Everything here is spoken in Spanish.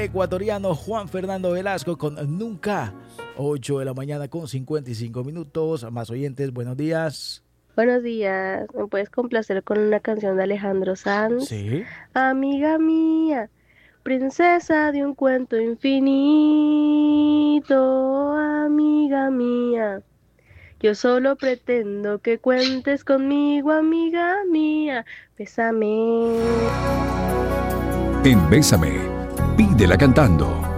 ecuatoriano Juan Fernando Velasco con Nunca. 8 de la mañana con 55 minutos. Más oyentes, buenos días. Buenos días, ¿me puedes complacer con una canción de Alejandro Sanz? Sí. Amiga mía, princesa de un cuento infinito, amiga mía. Yo solo pretendo que cuentes conmigo, amiga mía. Bésame. En Bésame, pídela cantando.